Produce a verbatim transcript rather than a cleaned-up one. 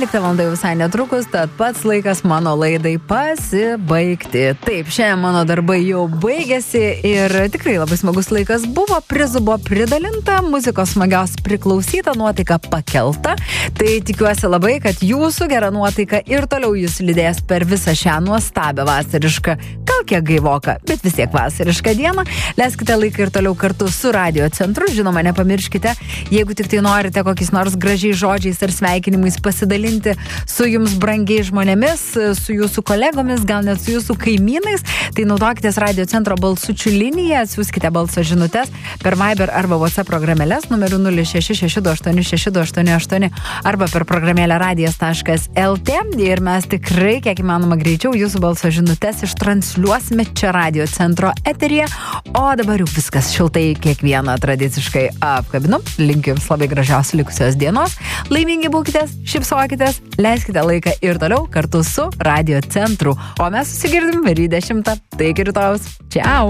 dvylikta valanda jau visai netrukus, tad pats laikas mano laidai pasibaigti. Taip, šiandien mano darbai jau baigėsi ir tikrai labai smagus laikas buvo, prizų buvo pridalinta, muzikos smagios priklausyta, nuotaika pakelta. Tai tikiuosi labai, kad jūsų gera nuotaika ir toliau jūs lydės per visą šią nuostabią vasarišką, gal kiek gaivoką, bet vis tiek vasarišką dieną. Leiskite laiką ir toliau kartu su Radio Centru. Žinoma, nepamirškite, jeigu tik tai norite kokiais nors gražiais žodžiais ar sveikinimais pasidalinti su jums brangiais žmonėmis, su jūsų kolegomis, gal net su jūsų kaimynais, tai naudokitės Radio Centro balsučių liniją, siųskite balso žinutes per Viber arba WhatsApp programėlės numeriu nulis šeši šeši du aštuoni šeši du aštuoni aštuoni arba per programėlę radijas taškas el tė ir mes tikrai, kiek įmanoma greičiau, jūsų balso žinutes ištransliuosime čia Radio Centro eteryje. O dabar jau viskas šiltai kiekvieną tradiciškai apkabinu. Linkiu jums labai gražios likusios dienos. Laimingi būkitės, šypsokitės, leiskite laiką ir toliau kartu su Radio Centru. O mes susigirdim ryt dešimtą. Taigi rytojaus. Čiau!